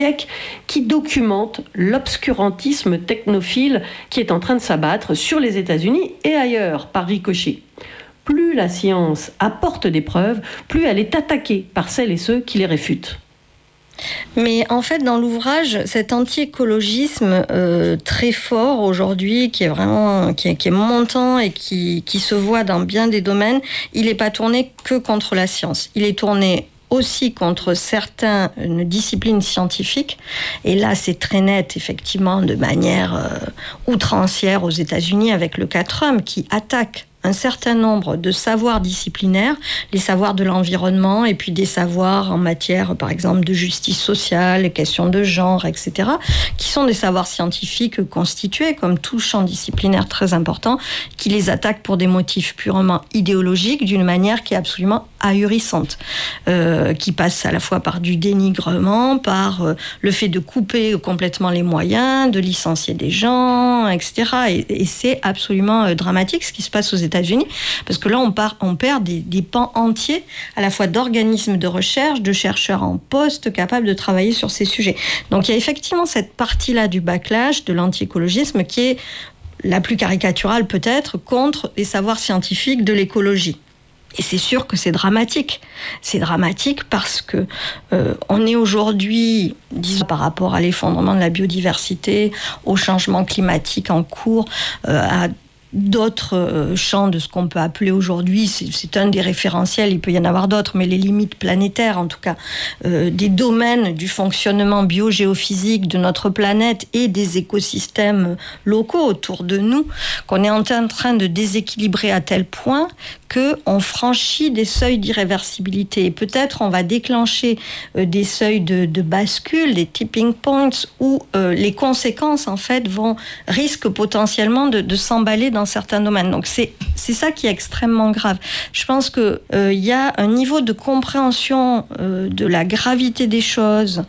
qui documente l'obscurantisme technophile qui est en train de s'abattre sur les États-Unis et ailleurs par ricochet. Plus la science apporte des preuves, plus elle est attaquée par celles et ceux qui les réfutent. Mais en fait, dans l'ouvrage, cet anti-écologisme très fort aujourd'hui, qui est vraiment qui est montant et qui se voit dans bien des domaines, il n'est pas tourné que contre la science. Il est tourné aussi contre certaines disciplines scientifiques. Et là, c'est très net, effectivement, de manière outrancière aux États-Unis avec le cas Trump, qui attaque un certain nombre de savoirs disciplinaires, les savoirs de l'environnement et puis des savoirs en matière, par exemple, de justice sociale, les questions de genre, etc., qui sont des savoirs scientifiques constitués, comme tout champ disciplinaire très important, qui les attaquent pour des motifs purement idéologiques, d'une manière qui est absolument ahurissante, qui passe à la fois par du dénigrement, par le fait de couper complètement les moyens, de licencier des gens, etc. Et c'est absolument dramatique ce qui se passe aux États-Unis, parce que là, on perd des pans entiers, à la fois d'organismes de recherche, de chercheurs en poste capables de travailler sur ces sujets. Donc il y a effectivement cette partie-là du backlash, de l'anti-écologisme, qui est la plus caricaturale peut-être, contre les savoirs scientifiques de l'écologie. Et c'est sûr que c'est dramatique. C'est dramatique parce que on est aujourd'hui, disons, par rapport à l'effondrement de la biodiversité, au changement climatique en cours, à d'autres champs de ce qu'on peut appeler aujourd'hui, c'est un des référentiels, il peut y en avoir d'autres, mais les limites planétaires, en tout cas, des domaines du fonctionnement biogéophysique de notre planète et des écosystèmes locaux autour de nous, qu'on est en train de déséquilibrer à tel point qu'on franchit des seuils d'irréversibilité. Et peut-être on va déclencher des seuils de bascule, des tipping points, où les conséquences, en fait, risquent potentiellement de s'emballer dans certains domaines. Donc c'est ça qui est extrêmement grave. Je pense que y a un niveau de compréhension de la gravité des choses,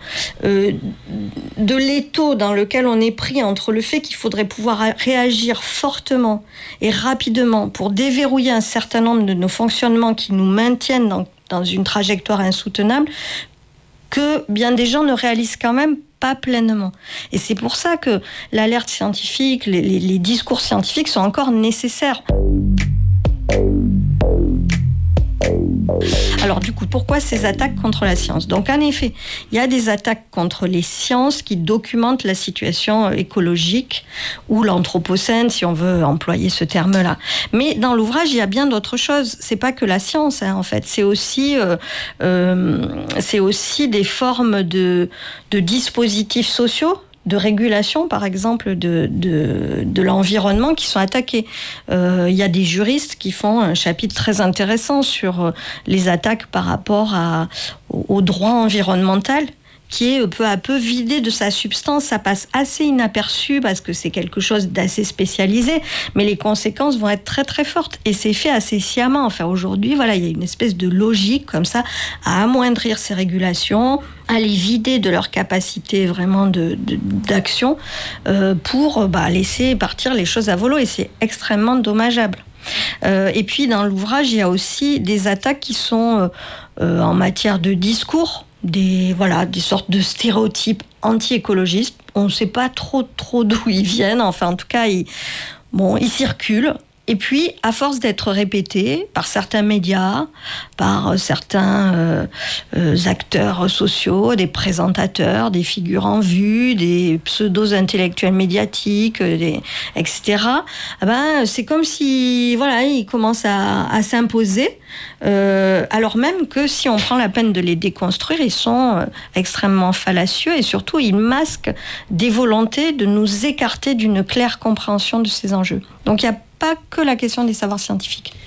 de l'étau dans lequel on est pris entre le fait qu'il faudrait pouvoir réagir fortement et rapidement pour déverrouiller un certain nombre de nos fonctionnements qui nous maintiennent dans une trajectoire insoutenable, que bien des gens ne réalisent quand même pas pleinement. Et c'est pour ça que l'alerte scientifique, les discours scientifiques sont encore nécessaires. Alors du coup, pourquoi ces attaques contre la science ? Donc en effet, il y a des attaques contre les sciences qui documentent la situation écologique ou l'anthropocène, si on veut employer ce terme-là. Mais dans l'ouvrage, il y a bien d'autres choses. C'est pas que la science, en fait. C'est aussi des formes de dispositifs sociaux, de régulation, par exemple, de l'environnement qui sont attaqués. Il y a des juristes qui font un chapitre très intéressant sur les attaques par rapport au droit environnemental, qui est peu à peu vidé de sa substance. Ça passe assez inaperçu parce que c'est quelque chose d'assez spécialisé, mais les conséquences vont être très très fortes. Et c'est fait assez sciemment. Enfin, aujourd'hui, voilà, il y a une espèce de logique comme ça à amoindrir ces régulations, à les vider de leur capacité vraiment d'action pour laisser partir les choses à volo. Et c'est extrêmement dommageable. Et puis, dans l'ouvrage, il y a aussi des attaques qui sont en matière de discours, des sortes de stéréotypes anti-écologistes. On ne sait pas trop d'où ils viennent. Enfin, en tout cas, ils circulent. Et puis, à force d'être répétés par certains médias, par certains acteurs sociaux, des présentateurs, des figures en vue, des pseudo-intellectuels médiatiques, etc., c'est comme si, ils commencent à s'imposer, alors même que si on prend la peine de les déconstruire, ils sont extrêmement fallacieux et surtout, ils masquent des volontés de nous écarter d'une claire compréhension de ces enjeux. Donc, il y a pas que la question des savoirs scientifiques.